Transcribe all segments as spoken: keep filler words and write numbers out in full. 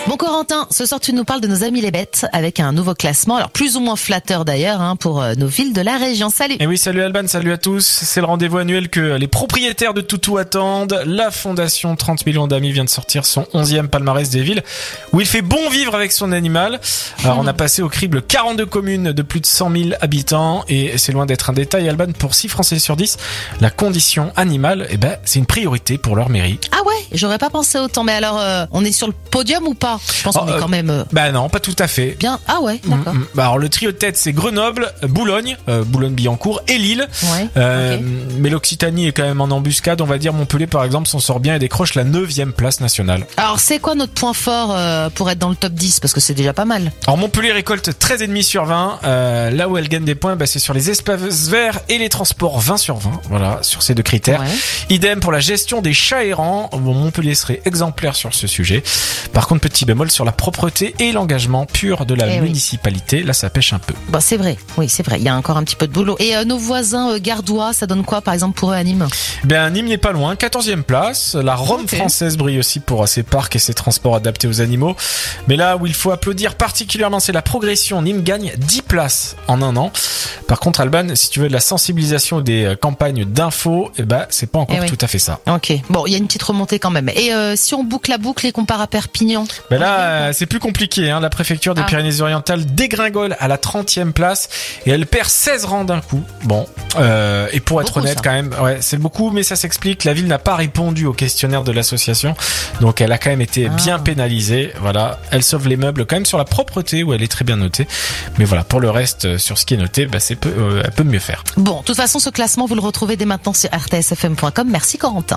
Bon Corentin, ce soir tu nous parles de nos amis les bêtes avec un nouveau classement, alors plus ou moins flatteur d'ailleurs hein, pour euh, nos villes de la région. Salut. Et oui, salut Alban, salut à tous. C'est le rendez-vous annuel que les propriétaires de toutous attendent. La fondation trente millions d'amis vient de sortir son onzième palmarès des villes où il fait bon vivre avec son animal. Alors on a passé au crible quarante-deux communes de plus de cent mille habitants et c'est loin d'être un détail Alban, pour six Français sur dix, la condition animale, eh ben, c'est une priorité pour leur mairie. Ah ouais, j'aurais pas pensé autant, mais alors euh, on est sur le podium ou pas? Je pense oh, qu'on est euh, quand même... Euh... Bah non, pas tout à fait. Bien, ah ouais, d'accord. Mmh, mmh. Bah alors le trio de tête c'est Grenoble, Boulogne, euh, Boulogne-Billancourt et Lille. Ouais, euh, okay. Mais l'Occitanie est quand même en embuscade, on va dire. Montpellier par exemple s'en sort bien et décroche la neuvième place nationale. Alors c'est quoi notre point fort euh, pour être dans le top dix? Parce que c'est déjà pas mal. Alors Montpellier récolte treize virgule cinq sur vingt. Euh, là où elle gagne des points, bah, c'est sur les espaces verts et les transports vingt sur vingt. Voilà, sur ces deux critères. Ouais. Idem pour la gestion des chats errants. Bon, Montpellier serait exemplaire sur ce sujet. Par contre, petit bémol sur la propreté et l'engagement pur de la eh municipalité. Oui. Là, ça pêche un peu. Bah c'est vrai, oui c'est vrai. Il y a encore un petit peu de boulot. Et euh, nos voisins euh, gardois, ça donne quoi par exemple pour eux à Nîmes? Ben Nîmes n'est pas loin, quatorzième place. La Rome okay. française brille aussi pour ses parcs et ses transports adaptés aux animaux. Mais là où il faut applaudir particulièrement, c'est la progression. Nîmes gagne dix places en un an. Par contre, Alban, si tu veux de la sensibilisation, des campagnes d'infos, eh ben c'est pas encore eh oui. tout à fait ça. Ok, bon, il y a une petite remontée quand même. Et euh, si on boucle la boucle et qu'on part à Perpignan? Ben là, euh, c'est plus compliqué. Hein. La préfecture des ah. Pyrénées-Orientales dégringole à la trentième place et elle perd seize rangs d'un coup. Bon, euh, et pour être beaucoup, honnête ça. quand même, ouais, c'est beaucoup, mais ça s'explique. La ville n'a pas répondu au questionnaire de l'association, donc elle a quand même été ah. bien pénalisée. Voilà, elle sauve les meubles quand même sur la propreté où elle est très bien notée. Mais voilà, pour le reste, sur ce qui est noté, bah, c'est peu, euh, elle peut mieux faire. Bon, de toute façon, ce classement, vous le retrouvez dès maintenant sur r t s f m point com. Merci Corentin.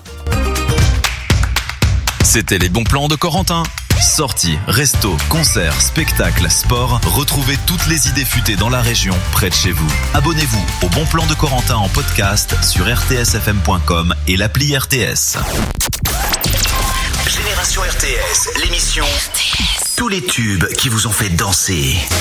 C'était les bons plans de Corentin. Sorties, restos, concerts, spectacles, sport. Retrouvez toutes les idées futées dans la région, près de chez vous. Abonnez-vous au Bon Plan de Corentin en podcast sur r t s f m point com et l'appli R T S. Génération R T S, l'émission. R T S. Tous les tubes qui vous ont fait danser.